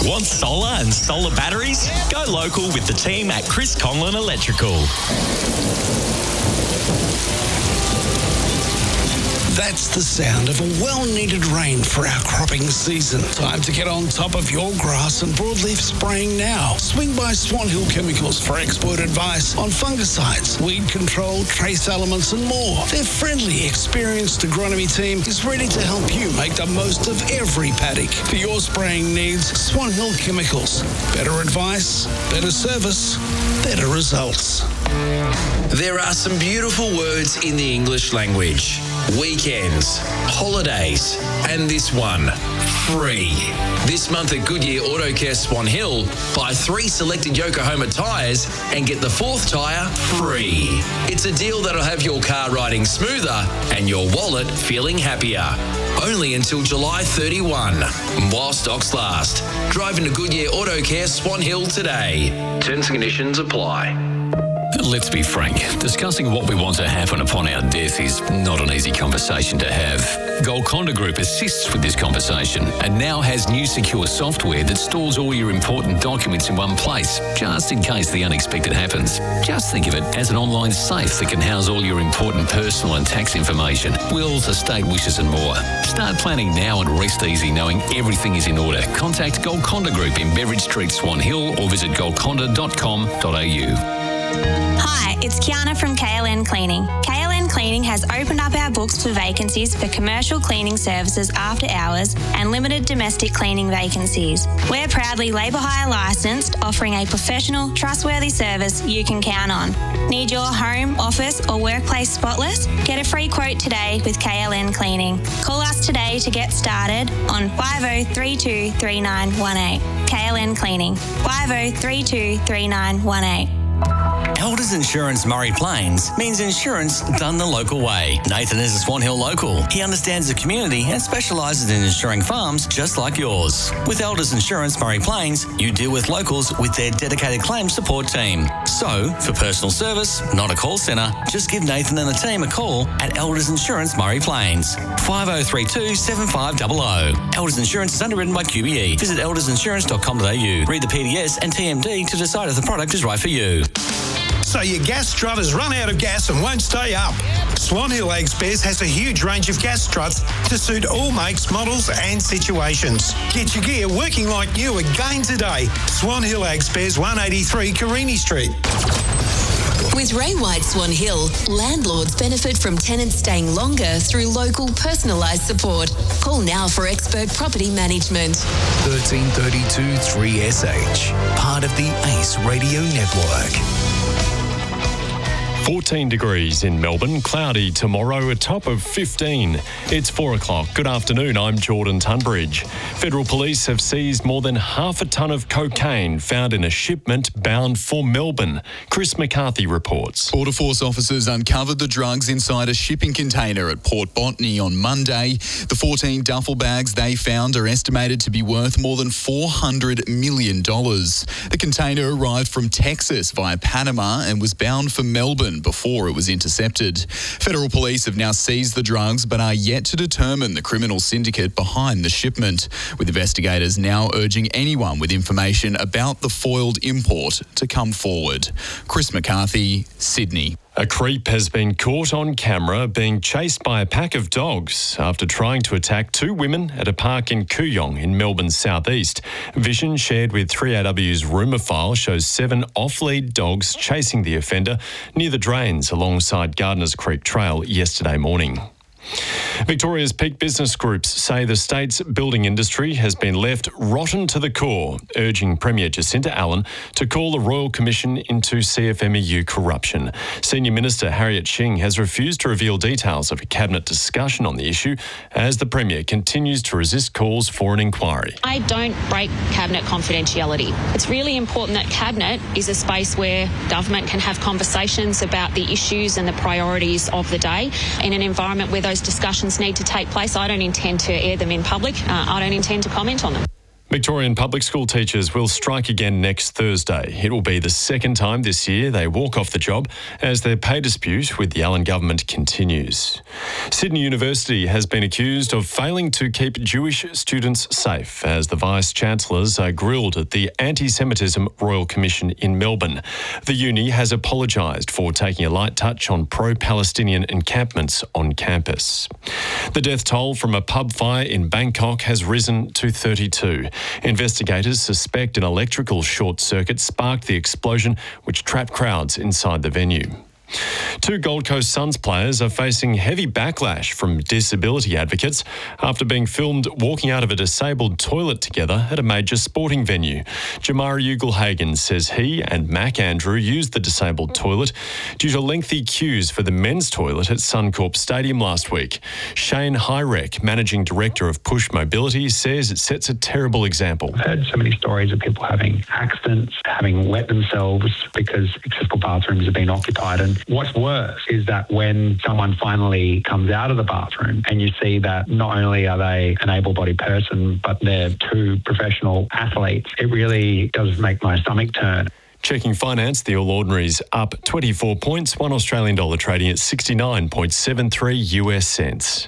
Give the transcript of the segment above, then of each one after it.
Want solar and solar batteries? Go local with the team at Chris Conlon Electrical. That's the sound of a well-needed rain for our cropping season. Time to get on top of your grass and broadleaf spraying now. Swing by Swan Hill Chemicals for expert advice on fungicides, weed control, trace elements and more. Their friendly, experienced agronomy team is ready to help you make the most of every paddock. For your spraying needs, Swan Hill Chemicals. Better advice, better service, better results. There are some beautiful words in the English language. Weekends, holidays, and this one, free. This month at Goodyear Auto Care Swan Hill, buy 3 selected Yokohama tyres and get the 4th tyre free. It's a deal that'll have your car riding smoother and your wallet feeling happier. Only until July 31, while stocks last. Drive into Goodyear Auto Care Swan Hill today. Terms and conditions apply. Let's be frank, discussing what we want to happen upon our death is not an easy conversation to have. Golconda Group assists with this conversation and now has new secure software that stores all your important documents in one place, just in case the unexpected happens. Just think of it as an online safe that can house all your important personal and tax information, wills, estate wishes and more. Start planning now and rest easy knowing everything is in order. Contact Golconda Group in Beveridge Street, Swan Hill or visit golconda.com.au. Hi, it's Kiana from KLN Cleaning. KLN Cleaning has opened up our books for vacancies for commercial cleaning services after hours and limited domestic cleaning vacancies. We're proudly labour hire licensed, offering a professional, trustworthy service you can count on. Need your home, office or workplace spotless? Get a free quote today with KLN Cleaning. Call us today to get started on 5032 3918. KLN Cleaning, 5032 3918. Elders Insurance Murray Plains means insurance done the local way. Nathan is a Swan Hill local. He understands the community and specialises in insuring farms just like yours. With Elders Insurance Murray Plains, you deal with locals with their dedicated claims support team. So, for personal service, not a call centre, just give Nathan and the team a call at Elders Insurance Murray Plains. 5032 7500. Elders Insurance is underwritten by QBE. Visit eldersinsurance.com.au. Read the PDS and TMD to decide if the product is right for you. So your gas strut has run out of gas and won't stay up. Swan Hill Ag Spares has a huge range of gas struts to suit all makes, models and situations. Get your gear working like new again today. Swan Hill Ag Spares, 183 Carini Street. With Ray White Swan Hill, landlords benefit from tenants staying longer through local personalised support. Call now for expert property management. 1332 3SH, part of the ACE Radio Network. 14 degrees in Melbourne, cloudy tomorrow, a top of 15. It's 4 o'clock. Good afternoon, I'm Jordan Tunbridge. Federal Police have seized more than half a tonne of cocaine found in a shipment bound for Melbourne. Chris McCarthy reports. Border Force officers uncovered the drugs inside a shipping container at Port Botany on Monday. The 14 duffel bags they found are estimated to be worth more than $400 million. The container arrived from Texas via Panama and was bound for Melbourne before it was intercepted. Federal Police have now seized the drugs but are yet to determine the criminal syndicate behind the shipment, with investigators now urging anyone with information about the foiled import to come forward. Chris McCarthy, Sydney. A creep has been caught on camera being chased by a pack of dogs after trying to attack 2 women at a park in Kooyong in Melbourne's southeast. Vision shared with 3AW's rumour file shows 7 off-lead dogs chasing the offender near the drains alongside Gardners Creek Trail yesterday morning. Victoria's peak business groups say the state's building industry has been left rotten to the core, urging Premier Jacinta Allen to call the Royal Commission into CFMEU corruption. Senior Minister Harriet Shing has refused to reveal details of a cabinet discussion on the issue as the Premier continues to resist calls for an inquiry. I don't break cabinet confidentiality. It's really important that cabinet is a space where government can have conversations about the issues and the priorities of the day in an environment where those discussions need to take place. I don't intend to air them in public. I don't intend to comment on them. Victorian public school teachers will strike again next Thursday. It will be the second time this year they walk off the job as their pay dispute with the Allen government continues. Sydney University has been accused of failing to keep Jewish students safe as the Vice-Chancellors are grilled at the Anti-Semitism Royal Commission in Melbourne. The uni has apologised for taking a light touch on pro-Palestinian encampments on campus. The death toll from a pub fire in Bangkok has risen to 32. Investigators suspect an electrical short circuit sparked the explosion, which trapped crowds inside the venue. Two Gold Coast Suns players are facing heavy backlash from disability advocates after being filmed walking out of a disabled toilet together at a major sporting venue. Jamari Ugle-Hagan says he and Mac Andrew used the disabled toilet due to lengthy queues for the men's toilet at Suncorp Stadium last week. Shane Hyrek, Managing Director of Push Mobility, says it sets a terrible example. I've heard so many stories of people having accidents, having wet themselves because accessible bathrooms have been occupied. And what's worse is that when someone finally comes out of the bathroom and you see that not only are they an able-bodied person, but they're two professional athletes, it really does make my stomach turn. Checking finance, the All Ordinaries up 24 points, $1 Australian dollar trading at 69.73 US cents.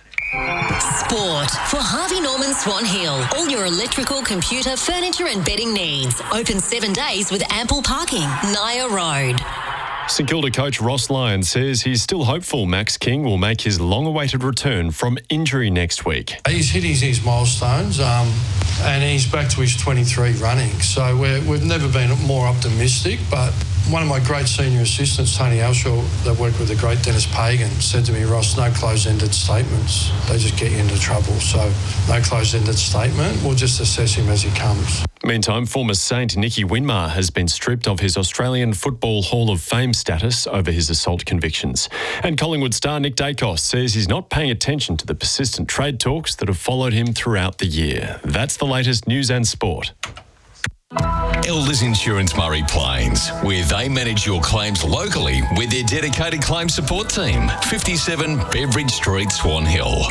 Sport for Harvey Norman Swan Hill. All your electrical, computer, furniture and bedding needs. Open 7 days with ample parking. Naya Road. St Kilda coach Ross Lyon says he's still hopeful Max King will make his long-awaited return from injury next week. He's hit his milestones and he's back to his 23 running. So we've never been more optimistic, but one of my great senior assistants, Tony Alshaw, that worked with the great Dennis Pagan, said to me, Ross, no close-ended statements. They just get you into trouble. So no close-ended statement. We'll just assess him as he comes. Meantime, former Saint Nicky Winmar has been stripped of his Australian Football Hall of Fame status over his assault convictions. And Collingwood star Nick Dacos says he's not paying attention to the persistent trade talks that have followed him throughout the year. That's the latest news and sport. Elders Insurance Murray Plains, where they manage your claims locally with their dedicated claim support team. 57 Beveridge Street, Swan Hill.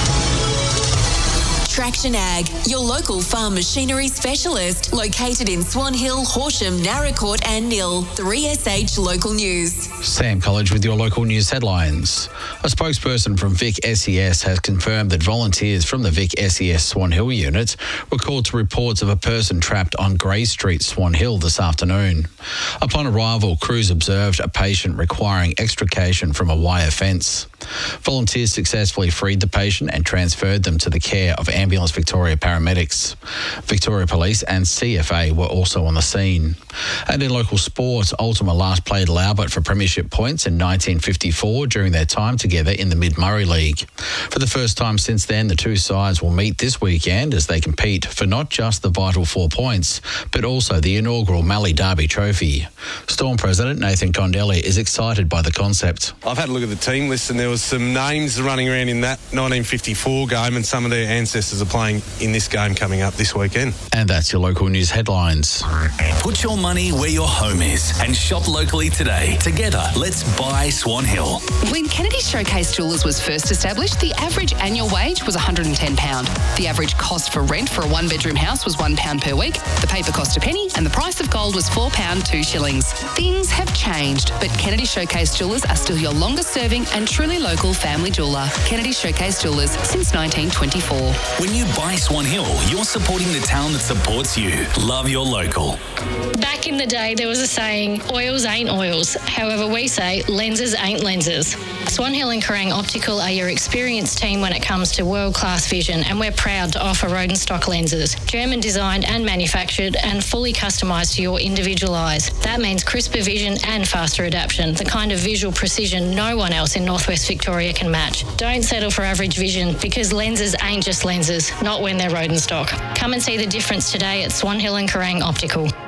Traction Ag, your local farm machinery specialist, located in Swan Hill, Horsham, Naracoorte and Nil. 3SH Local News. Sam College with your local news headlines. A spokesperson from Vic SES has confirmed that volunteers from the Vic SES Swan Hill unit were called to reports of a person trapped on Grey Street, Swan Hill this afternoon. Upon arrival, crews observed a patient requiring extrication from a wire fence. Volunteers successfully freed the patient and transferred them to the care of Ambulance Victoria paramedics. Victoria Police and CFA were also on the scene. And in local sports, Ultima last played Laubert for premiership points in 1954 during their time together in the Mid-Murray League. For the first time since then, the two sides will meet this weekend as they compete for not just the vital 4 points, but also the inaugural Mallee Derby Trophy. Storm President Nathan Condelli is excited by the concept. I've had a look at the team list and there was some names running around in that 1954 game and some of their ancestors are playing in this game coming up this weekend. And that's your local news headlines. Put your money where your home is and shop locally today. Together, let's buy Swan Hill. When Kennedy Showcase Jewellers was first established, the average annual wage was £110. The average cost for rent for a one-bedroom house was £1 per week. The paper cost a penny and the price of gold was £4, 2 shillings. Things have changed, but Kennedy Showcase Jewellers are still your longest-serving and truly local family jeweller. Kennedy Showcase Jewellers since 1924. When you buy Swan Hill, you're supporting the town that supports you. Love your local. Back in the day, there was a saying, oils ain't oils. However, we say lenses ain't lenses. Swan Hill and Kerrang Optical are your experienced team when it comes to world-class vision, and we're proud to offer Rodenstock lenses, German designed and manufactured and fully customised to your individual eyes. That means crisper vision and faster adaptation, the kind of visual precision no one else in Northwest Victoria can match. Don't settle for average vision, because lenses ain't just lenses, not when they're Rodenstock. Come and see the difference today at Swan Hill and Kerrang Optical.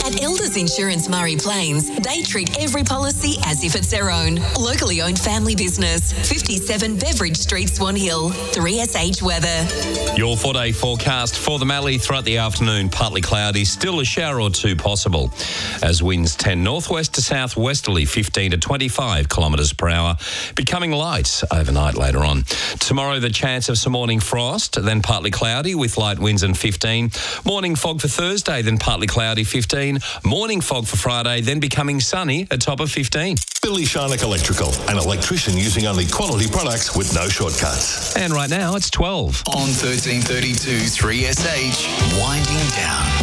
At Elders Insurance Murray Plains, they treat every policy as if it's their own. Locally owned family business. 57 Beveridge Street, Swan Hill. 3SH weather. Your 4-day forecast for the Mallee throughout the afternoon. Partly cloudy, still a shower or two possible. As winds 10 northwest to southwesterly, 15 to 25 kilometres per hour. Becoming light overnight later on. Tomorrow, the chance of some morning frost, then partly cloudy with light winds and 15. Morning fog for Thursday, then partly cloudy, 15. Morning fog for Friday, then becoming sunny, a top of 15. Billy Sharnock Electrical, an electrician using only quality products with no shortcuts. And right now, it's 12. On 1332 3SH, winding down.